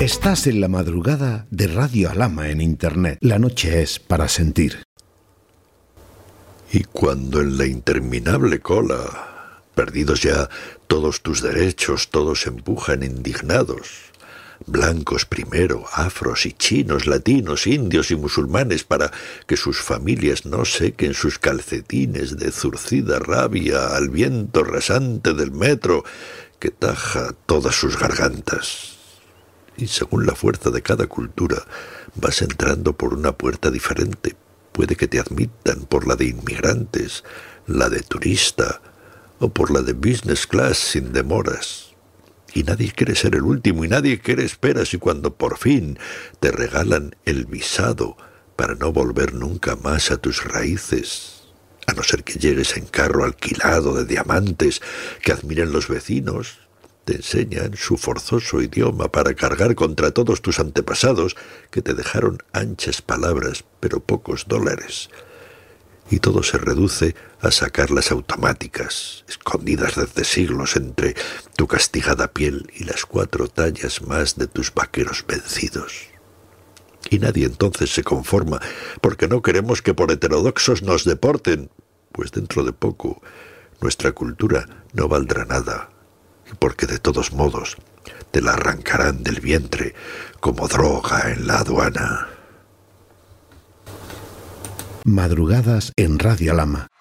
Estás en la madrugada de Radio Alhama en Internet. La noche es para sentir. Y cuando en la interminable cola, perdidos ya todos tus derechos, todos empujan indignados, blancos primero, afros y chinos, latinos, indios y musulmanes, para que sus familias no sequen sus calcetines de zurcida rabia al viento rasante del metro que taja todas sus gargantas. Y según la fuerza de cada cultura, vas entrando por una puerta diferente. Puede que te admitan por la de inmigrantes, la de turista, o por la de business class sin demoras. Y nadie quiere ser el último, y nadie quiere esperas, y cuando por fin te regalan el visado para no volver nunca más a tus raíces, a no ser que llegues en carro alquilado de diamantes que admiren los vecinos, te enseñan su forzoso idioma para cargar contra todos tus antepasados que te dejaron anchas palabras pero pocos dólares. Y todo se reduce a sacar las automáticas, escondidas desde siglos entre tu castigada piel y las 4 tallas más de tus vaqueros vencidos. Y nadie entonces se conforma, porque no queremos que por heterodoxos nos deporten, pues dentro de poco nuestra cultura no valdrá nada, y porque de todos modos te la arrancarán del vientre como droga en la aduana. Madrugadas en Radio Alhama.